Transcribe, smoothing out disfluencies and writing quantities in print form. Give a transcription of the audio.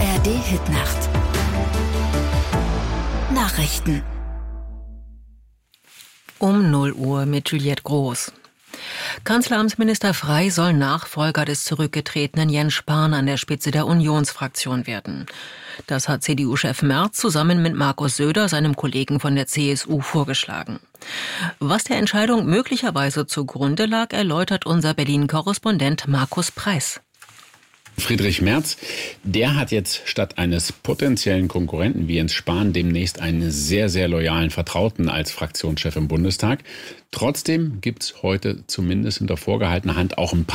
ARD-Hitnacht. Nachrichten. Um 0 Uhr mit Juliette Groß. Kanzleramtsminister Frey soll Nachfolger des zurückgetretenen Jens Spahn an der Spitze der Unionsfraktion werden. Das hat CDU-Chef Merz zusammen mit Markus Söder, seinem Kollegen von der CSU, vorgeschlagen. Was der Entscheidung möglicherweise zugrunde lag, erläutert unser Berlin-Korrespondent Markus Preis. Friedrich Merz, der hat jetzt statt eines potenziellen Konkurrenten wie Jens Spahn demnächst einen sehr, sehr loyalen Vertrauten als Fraktionschef im Bundestag. Trotzdem gibt es heute zumindest hinter vorgehaltener Hand auch ein